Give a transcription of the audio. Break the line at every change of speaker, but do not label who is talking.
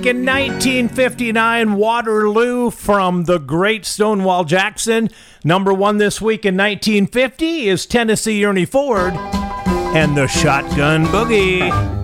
In 1959, Waterloo from the great Stonewall Jackson. Number one this week in 1950 is Tennessee Ernie Ford and the Shotgun Boogie.